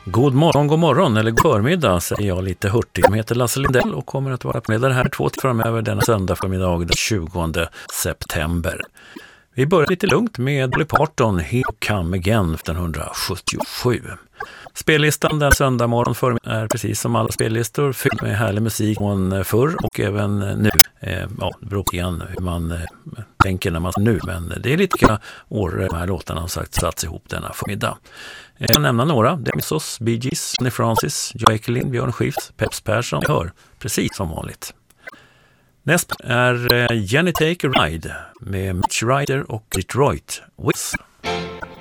God morgon eller god förmiddag säger jag lite hurtig. Jag heter Lasse Lindell och kommer att vara med här 2 timmar framöver denna söndag förmiddag den 20 september. Vi börjar lite lugnt med Dolly Parton, Here Come Again 1977. Spellistan den söndag morgon förmiddag är precis som alla spellistor fylld med härlig musik från förr och även nu. Det beror på igen hur man tänker när man nu, men det är lite år de här låtarna har sagt satts ihop denna förmiddag. Jag kan nämna några. Det är Missos, Bee Gees, Sonny Francis, Joe Ekelin, Björn Skifs, Peps Persson. Jag hör precis som vanligt. Näst är Jenny Take a Ride med Mitch Ryder och Detroit Wiz.